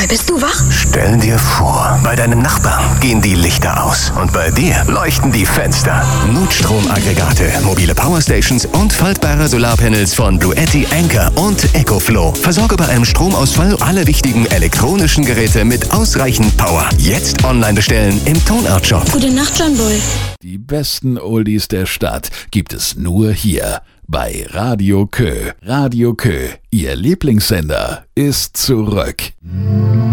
bist du wach? Stell dir vor, bei deinem Nachbarn gehen die Lichter aus und bei dir leuchten die Fenster. Notstromaggregate, mobile Powerstations und faltbare Solarpanels von Bluetti, Anker und EcoFlow. Versorge bei einem Stromausfall alle wichtigen elektronischen Geräte mit ausreichend Power. Jetzt online bestellen im Tonart Shop. Gute Nacht, John Boy. Die besten Oldies der Stadt gibt es nur hier bei Radio Kö. Radio Kö, Ihr Lieblingssender, ist zurück.